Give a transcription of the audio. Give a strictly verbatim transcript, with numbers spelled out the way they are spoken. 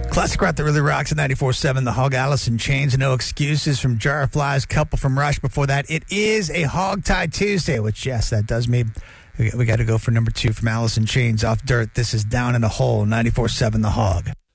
Classic rock that really rocks at ninety-four seven. The Hog, Alice in Chains, No Excuses from Jar of Flies, couple from Rush. Before that, it is a Hog Tie Tuesday, which, yes, that does mean we, we got to go for number two from Alice in Chains, Off Dirt. This is Down in a Hole, ninety-four seven The Hog.